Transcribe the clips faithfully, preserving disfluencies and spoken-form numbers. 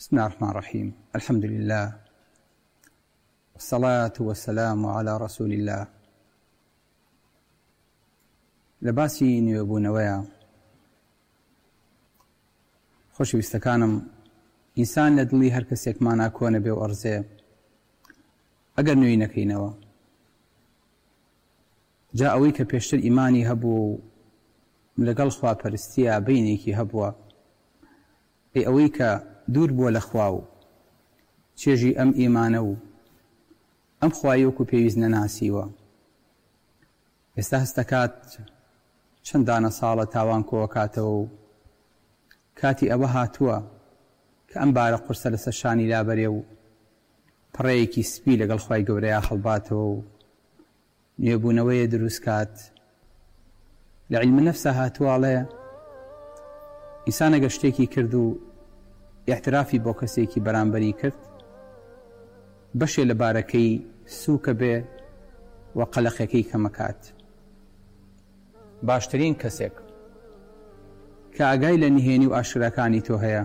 بسم الله الرحمن الرحيم. الحمد لله والصلاة والسلام على رسول الله. لباسی نوێبوونەوەیە خۆشەویستەکانم، ئینسان لە دڵی هەر کەسێکمانە کۆنە بێ و ئەرزێ ئەگەر نوێی نەکەینەوە. جا ئەوەی کە پێشتر ئیمانی هەبوو لەگەڵ خواپەرستیە بەینێکی هەبووە، ئەی ئەوەی کە دوور بووە لە خوا و چێژی ئەم ئیمانە و ئەم خوای وەکو پێویست نەناسیوە، ئێستا هەستەکات چەندانە ساڵە تاوان کۆوەکاتەوە و کاتی ئەوە هاتووە کە ئەم بارە قورسە لەسەر شانی لابەرێ و پڕەیەکی سپی لەگەڵ خوای گەورەیە هەڵباتەوە و نوێبوونەوەیە دروست کات. لە عیلمە نەفسە هاتووەڵێ ئینسان ئەگەر شتێکی کرد و ئیعترافی بۆ کەسێکی بەرامبەری کرد، بەشێ لە بارەکەی سووکە بێ و قەلەقەکەی کەمەکات. باشترین کەسێک کە ئاگای لە نهێنی و ئاشکراکانی تۆ هەیە،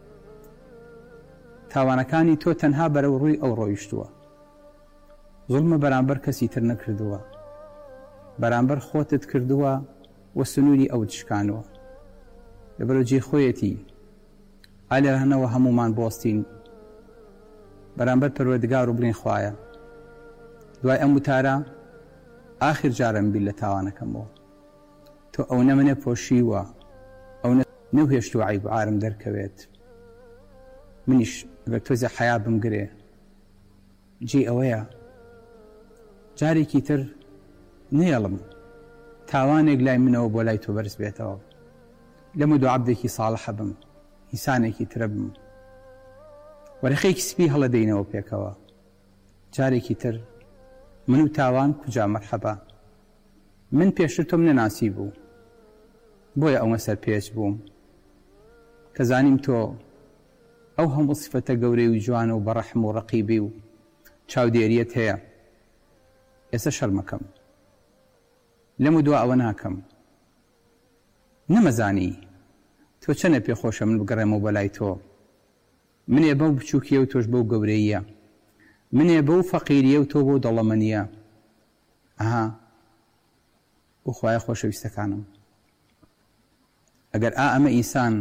تاوانەکانی تۆ تەنها بەرەو ڕووی ئەو ڕۆیشتووە، زوڵمە بەرامبەر کەسی تر نەکردووە، بەرامبەر خۆتت کردووە و سنووری ئەو تشکانەوە. لەبەرەوە جێ خۆیەتی ئالێرهەنەوە هەمومان بۆستین بەرامبەر پەروەردگار و بڵین خوایە، دوای ئەم وتارە ئاخر جارم بیل لە تاوانەکەمەوە، تۆ ئەو نەمنە پۆشیوە، ئەو نەوهێشت و عیب عارم دەرکەوێت، منیش ئەگەر تۆزە حیا بمگرێ جێ ئەوەیە جارێکی تر نێڵم تاوانێک لای منەوە بۆ لای تۆ بەرز بێتەوە، لەمە دوو عەبدێکی ساڵحە بم، ئینسانێکی ترە بم، وەرەخەیەکی سپی هەڵەدەینەوە پێکەوە، جارێکی تر من و تاوان کوجا مەرحەبا، من پێشتر تۆم نەناسی بوو، بۆیە ئەوە سەر پێچ بووم کە زانیم تۆ ئەو هەموو سفەتە گەورەی و جوانە و بەڕەحم و ڕەقیبی و چاودێریەت هەیە. ئێستا شەرمەکەم لەم و دوا ئەوە ناکەم، نەمەزانی تۆ چەنە پێخۆشە من بگەڕێمەوە بەلای تۆ، منێ بەو بچووکیە و تۆش بەو گەورەیە، منێ بەو فەقیریە و تۆ بۆ دەڵەمەنیە. ئەها بۆ خوایە خۆشەویستەکانم، ئەگەر ئا ئەمە ئینسان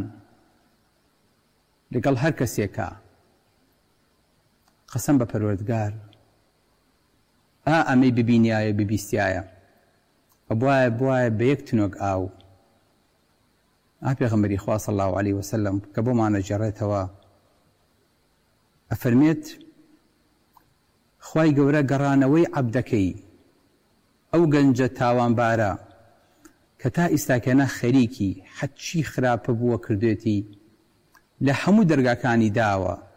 لەگەڵ هەر کەسێکە قەسەم بە پەروەردگار ئا ئەمەی ببینایە ببیستایە، ئەبوایە بوایە بە یەک تنۆک ئاو ئا پێغەمبەری خوا صلی الله عەلەیه وسەلەم کە بۆمانە جێڕێتەوە ئەفەرمێت خوای گەورە گەڕانەوەی عەبدەکەی ئەو گەنجە تاوانبارە کە تا ئیستاکەنە خەریکی حەچی خراپە بووە کردوێتی لە هەموو دەرگاکانی داوە